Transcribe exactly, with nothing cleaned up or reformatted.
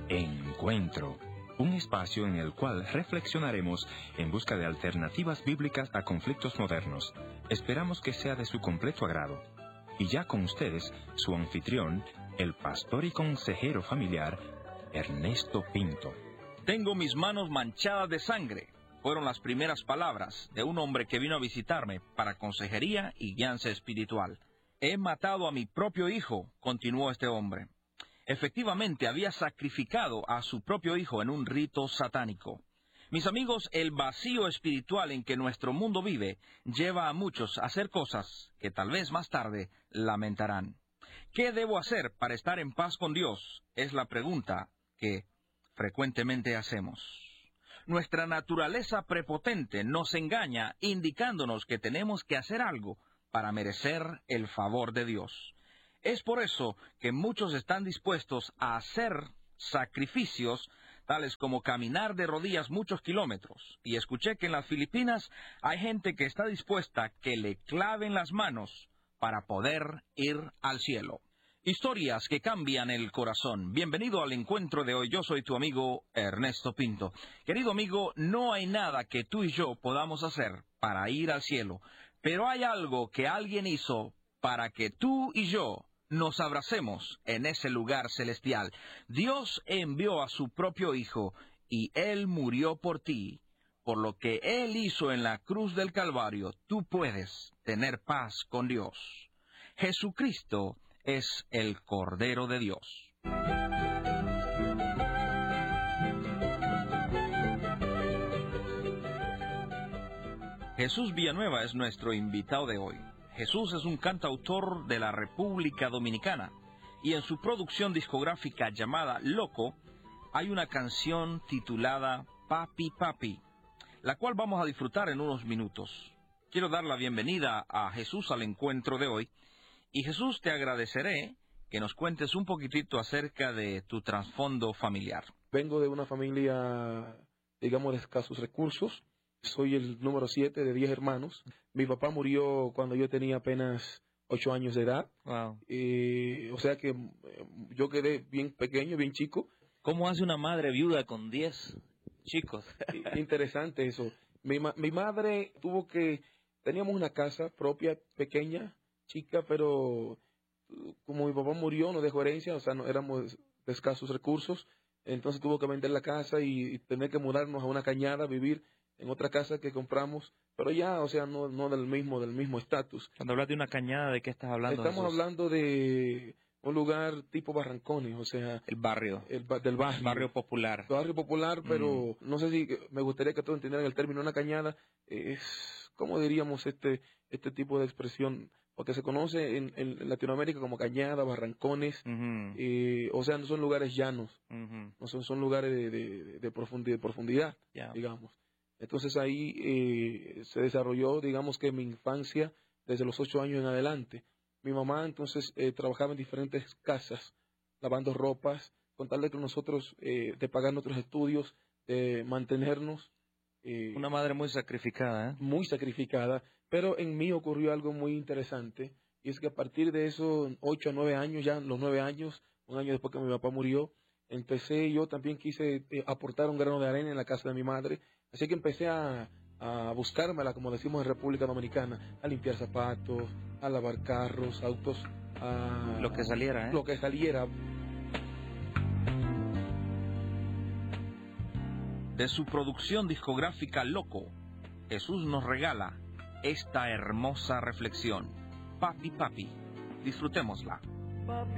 Encuentro, un espacio en el cual reflexionaremos en busca de alternativas bíblicas a conflictos modernos. Esperamos que sea de su completo agrado. Y ya con ustedes, su anfitrión, el pastor y consejero familiar, Ernesto Pinto. Tengo mis manos manchadas de sangre. Fueron las primeras palabras de un hombre que vino a visitarme para consejería y guianza espiritual. He matado a mi propio hijo, continuó este hombre. Efectivamente, había sacrificado a su propio hijo en un rito satánico. Mis amigos, el vacío espiritual en que nuestro mundo vive lleva a muchos a hacer cosas que tal vez más tarde lamentarán. ¿Qué debo hacer para estar en paz con Dios? Es la pregunta que frecuentemente hacemos. Nuestra naturaleza prepotente nos engaña indicándonos que tenemos que hacer algo para merecer el favor de Dios. Es por eso que muchos están dispuestos a hacer sacrificios tales como caminar de rodillas muchos kilómetros. Y escuché que en las Filipinas hay gente que está dispuesta a que le claven las manos para poder ir al cielo. Historias que cambian el corazón. Bienvenido al encuentro de hoy. Yo soy tu amigo Ernesto Pinto. Querido amigo, no hay nada que tú y yo podamos hacer para ir al cielo, pero hay algo que alguien hizo para que tú y yo nos abracemos en ese lugar celestial. Dios envió a su propio Hijo y Él murió por ti. Por lo que Él hizo en la cruz del Calvario, tú puedes tener paz con Dios. Jesucristo es el Cordero de Dios. Jesús Villanueva es nuestro invitado de hoy. Jesús es un cantautor de la República Dominicana y en su producción discográfica llamada Loco hay una canción titulada Papi Papi, la cual vamos a disfrutar en unos minutos. Quiero dar la bienvenida a Jesús al encuentro de hoy. Y Jesús, te agradeceré que nos cuentes un poquitito acerca de tu trasfondo familiar. Vengo de una familia, digamos, de escasos recursos. Soy el número siete de diez hermanos. Mi papá murió cuando yo tenía apenas ocho años de edad. Wow. Eh, o sea que eh, yo quedé bien pequeño, bien chico. ¿Cómo hace una madre viuda con diez chicos? Interesante eso. Mi, ma- mi madre tuvo que... Teníamos una casa propia, pequeña, chica, pero como mi papá murió, no dejó herencia, o sea, no éramos de escasos recursos, entonces tuvo que vender la casa y, y tener que mudarnos a una cañada, vivir en otra casa que compramos, pero ya, o sea, no, no del mismo del mismo estatus. Cuando hablas de una cañada, ¿de qué estás hablando? Estamos Jesús? hablando de un lugar tipo Barrancones, o sea... El barrio. El, ba- del barrio. Barrio popular. Barrio popular, pero mm. no sé si me gustaría que todos entendieran el término. Una cañada es, ¿cómo diríamos este este tipo de expresión? Porque se conoce en, en Latinoamérica como cañada, barrancones, Uh-huh. eh, o sea, no son lugares llanos, Uh-huh. no son, son lugares de, de, de, profundi- de profundidad, Yeah. digamos. Entonces ahí eh, se desarrolló, digamos que mi infancia desde los ocho años en adelante. Mi mamá entonces eh, trabajaba en diferentes casas, lavando ropas, con tal de que nosotros, eh, de pagar nuestros estudios, de mantenernos. Eh, Una madre muy sacrificada, ¿eh? Muy sacrificada, pero en mí ocurrió algo muy interesante, y es que a partir de esos ocho a nueve años, ya los nueve años, un año después que mi papá murió, empecé, yo también quise eh, aportar un grano de arena en la casa de mi madre, así que empecé a, a buscármela, como decimos en República Dominicana, a limpiar zapatos, a lavar carros, autos, a... Lo que saliera, ¿eh? Lo que saliera. De su producción discográfica Loco, Jesús nos regala esta hermosa reflexión. Papi, papi, disfrutémosla. Papi,